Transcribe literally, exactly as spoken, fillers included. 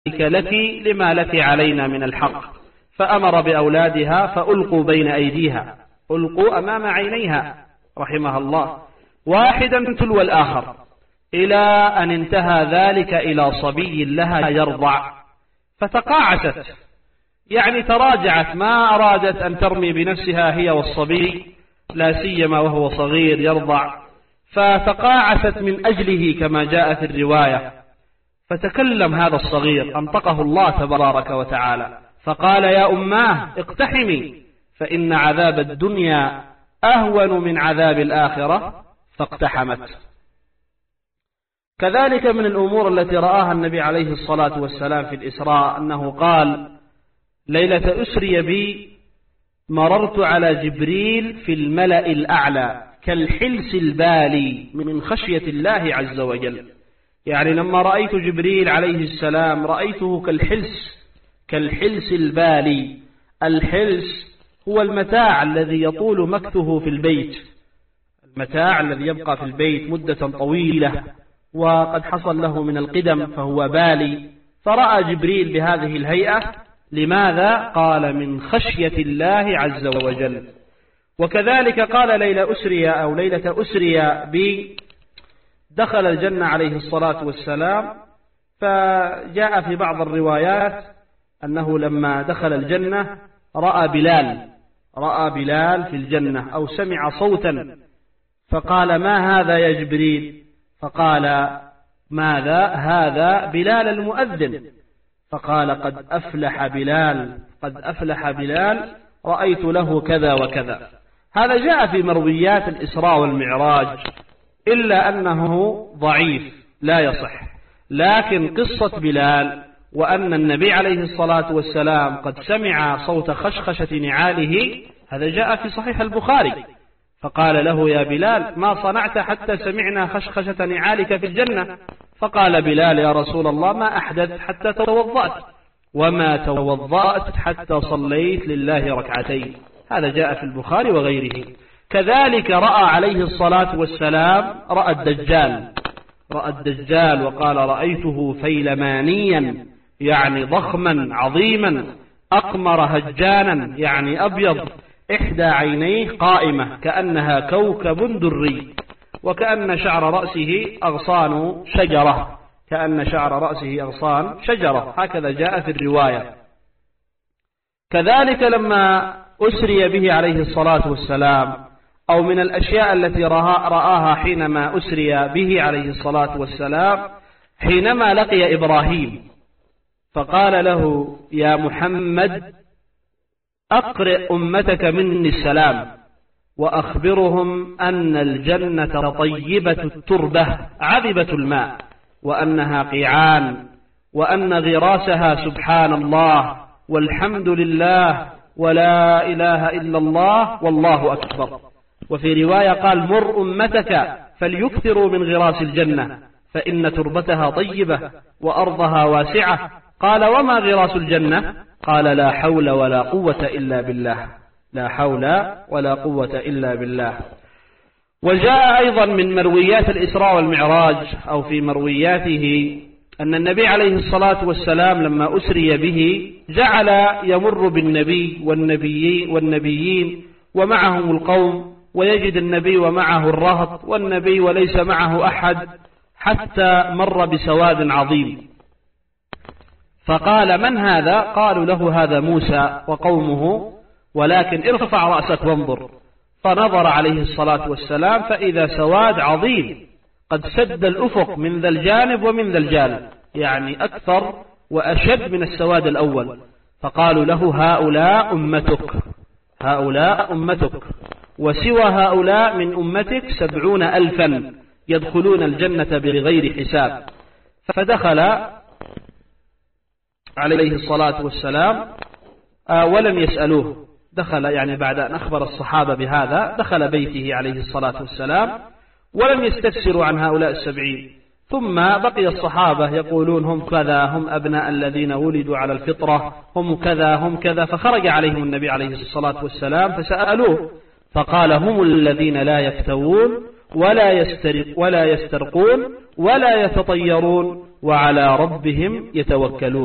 لك لما لك علينا من الحق. فأمر بأولادها فألقوا بين أيديها، ألقوا أمام عينيها رحمها الله، واحدا تلو الآخر، إلى أن انتهى ذلك إلى صبي لها يرضع، فتقاعست، يعني تراجعت، ما أرادت أن ترمي بنفسها هي والصبي، لا سيما وهو صغير يرضع، فتقاعست من أجله كما جاء في الرواية. فتكلم هذا الصغير، أنطقه الله تبارك وتعالى، فقال: يا أماه اقتحمي، فإن عذاب الدنيا أهون من عذاب الآخرة، فاقتحمت. كذلك من الأمور التي رآها النبي عليه الصلاة والسلام في الإسراء أنه قال: ليلة أسري بي مررت على جبريل في الملأ الأعلى كالحلس البالي من خشية الله عز وجل. يعني لما رأيت جبريل عليه السلام رأيته كالحلس كالحلس البالي. الحلس هو المتاع الذي يطول مكثه في البيت، المتاع الذي يبقى في البيت مدة طويلة وقد حصل له من القدم فهو بالي. فرأى جبريل بهذه الهيئة، لماذا؟ قال: من خشية الله عز وجل. وكذلك قال: ليلة أسري أو ليلة أسري بي دخل الجنة عليه الصلاة والسلام، فجاء في بعض الروايات أنه لما دخل الجنة رأى بلال رأى بلال في الجنة أو سمع صوتا، فقال: ما هذا يا جبريل؟ فقال: ماذا؟ هذا بلال المؤذن. فقال: قد أفلح بلال قد أفلح بلال رأيت له كذا وكذا. هذا جاء في مرويات الإسراء والمعراج، إلا أنه ضعيف لا يصح. لكن قصة بلال وأن النبي عليه الصلاة والسلام قد سمع صوت خشخشة نعاله، هذا جاء في صحيح البخاري. فقال له: يا بلال ما صنعت حتى سمعنا خشخشة نعالك في الجنة؟ فقال بلال: يا رسول الله ما أحدث حتى توضأت، وما توضأت حتى صليت لله ركعتين. هذا جاء في البخاري وغيره. كذلك رأى عليه الصلاة والسلام رأى الدجال رأى الدجال وقال: رأيته فيلمانيا، يعني ضخما عظيما، أقمر هجانا، يعني أبيض، إحدى عينيه قائمة كأنها كوكب دري، وكأن شعر رأسه أغصان شجرة كأن شعر رأسه أغصان شجرة هكذا جاء في الرواية. كذلك لما أسري به عليه الصلاة والسلام، أو من الأشياء التي رآها حينما أسري به عليه الصلاة والسلام، حينما لقي إبراهيم فقال له: يا محمد أقرئ أمتك مني السلام، وأخبرهم أن الجنة طيبة التربة عذبة الماء، وأنها قيعان، وأن غراسها سبحان الله والحمد لله ولا إله إلا الله والله أكبر. وفي رواية قال: مر أمتك فليكثروا من غراس الجنة فإن تربتها طيبة وأرضها واسعة. قال: وما غراس الجنة؟ قال: لا حول ولا قوة إلا بالله لا حول ولا قوة إلا بالله. وجاء أيضا من مرويات الإسراء والمعراج أو في مروياته أن النبي عليه الصلاة والسلام لما أسري به جعل يمر بالنبي والنبي والنبيين ومعهم القوم، ويجد النبي ومعه الرهط والنبي وليس معه أحد، حتى مر بسواد عظيم. فقال: من هذا؟ قالوا له: هذا موسى وقومه، ولكن ارفع رأسك وانظر. فنظر عليه الصلاة والسلام فإذا سواد عظيم قد سد الأفق من ذا الجانب ومن ذا الجانب، يعني أكثر وأشد من السواد الأول. فقالوا له: هؤلاء أمتك هؤلاء أمتك وسوى هؤلاء من أمتك سبعون ألفا يدخلون الجنة بغير حساب. فدخل عليه الصلاة والسلام ولم يسألوه، دخل يعني بعد أن أخبر الصحابة بهذا دخل بيته عليه الصلاة والسلام ولم يستفسروا عن هؤلاء السبعين. ثم بقي الصحابة يقولون: هم كذا، هم أبناء الذين ولدوا على الفطرة، هم كذا هم كذا. فخرج عليهم النبي عليه الصلاة والسلام فسألوه، فقال: هم الذين لا يفتوون ولا يسترق ولا يسترقون ولا يتطيرون وعلى ربهم يتوكلون.